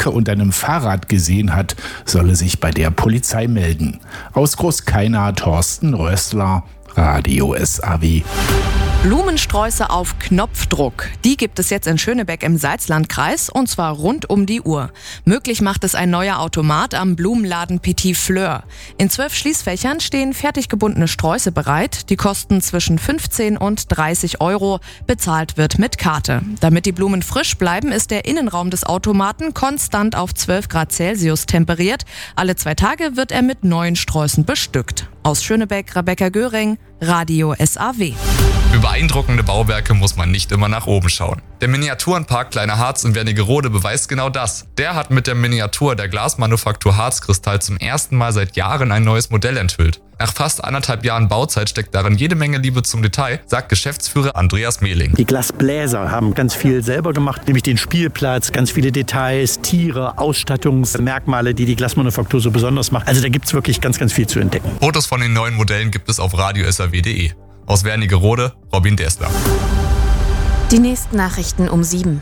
Hacke und einem Fahrrad gesehen hat, solle sich bei der Polizei melden. Aus Großkeina, Thorsten Rössler, Radio SAW. Blumensträuße auf Knopfdruck. Die gibt es jetzt in Schönebeck im Salzlandkreis und zwar rund um die Uhr. Möglich macht es ein neuer Automat am Blumenladen Petit Fleur. In 12 Schließfächern stehen fertig gebundene Sträuße bereit. Die kosten zwischen 15 und 30 Euro. Bezahlt wird mit Karte. Damit die Blumen frisch bleiben, ist der Innenraum des Automaten konstant auf 12 Grad Celsius temperiert. Alle 2 Tage wird er mit neuen Sträußen bestückt. Aus Schönebeck, Rebecca Göring, Radio SAW. Für beeindruckende Bauwerke muss man nicht immer nach oben schauen. Der Miniaturenpark Kleiner Harz in Wernigerode beweist genau das. Der hat mit der Miniatur der Glasmanufaktur Harzkristall zum ersten Mal seit Jahren ein neues Modell enthüllt. Nach fast 1,5 Jahren Bauzeit steckt darin jede Menge Liebe zum Detail, sagt Geschäftsführer Andreas Mehling. Die Glasbläser haben ganz viel selber gemacht, nämlich den Spielplatz, ganz viele Details, Tiere, Ausstattungsmerkmale, die Glasmanufaktur so besonders macht. Also da gibt es wirklich ganz, ganz viel zu entdecken. Fotos von den neuen Modellen gibt es auf radiosaw.de. Aus Wernigerode, Robin Dessler. Die nächsten Nachrichten um 7.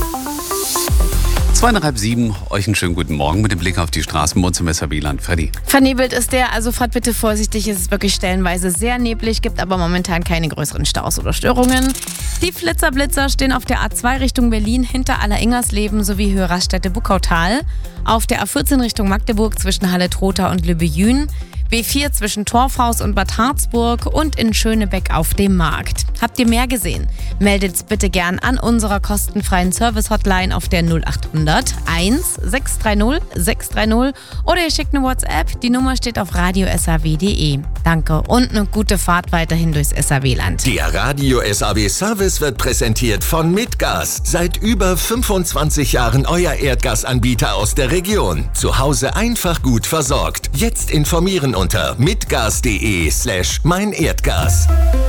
6:30, euch einen schönen guten Morgen mit dem Blick auf die Straßen bei uns im SAW-Land. Freddy. Vernebelt ist der, also fahrt bitte vorsichtig, es ist wirklich stellenweise sehr neblig, gibt aber momentan keine größeren Staus oder Störungen. Die Flitzer-Blitzer stehen auf der A2 Richtung Berlin hinter Aller-Ingersleben sowie Höhe Raststätte-Buckautal, auf der A14 Richtung Magdeburg zwischen Halle-Trotha und Lübbejün, B4 zwischen Torfhaus und Bad Harzburg und in Schönebeck auf dem Markt. Habt ihr mehr gesehen? Meldet bitte gern an unserer kostenfreien Service-Hotline auf der 0800 1 630 630 oder ihr schickt eine WhatsApp. Die Nummer steht auf radiosaw.de. Danke und eine gute Fahrt weiterhin durchs SAW-Land. Der Radio SAW Service wird präsentiert von Mitgas. Seit über 25 Jahren euer Erdgasanbieter aus der Region. Zu Hause einfach gut versorgt. Jetzt informieren unter mitgas.de/meinerdgas.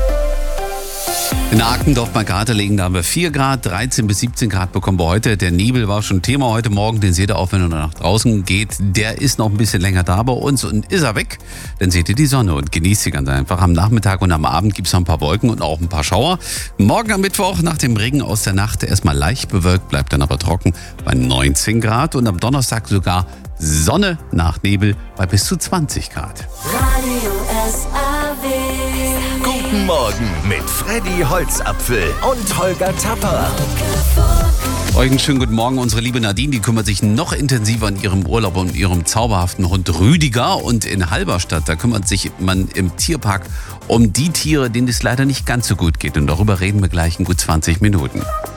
In Arkendorf bei Garterlegen, da haben wir 4 Grad, 13 bis 17 Grad bekommen wir heute. Der Nebel war schon Thema heute Morgen, den seht ihr auch, wenn ihr nach draußen geht. Der ist noch ein bisschen länger da bei uns und ist er weg, dann seht ihr die Sonne und genießt sie ganz einfach. Am Nachmittag und am Abend gibt es noch ein paar Wolken und auch ein paar Schauer. Morgen am Mittwoch nach dem Regen aus der Nacht erstmal leicht bewölkt, bleibt dann aber trocken bei 19 Grad und am Donnerstag sogar Sonne nach Nebel bei bis zu 20 Grad. Radio SAW. Guten Morgen mit Freddy Holzapfel und Holger Tapper. Euch einen schönen guten Morgen. Unsere liebe Nadine, die kümmert sich noch intensiver in ihrem Urlaub um ihrem zauberhaften Hund Rüdiger. Und in Halberstadt, da kümmert sich man im Tierpark um die Tiere, denen es leider nicht ganz so gut geht. Und darüber reden wir gleich in gut 20 Minuten.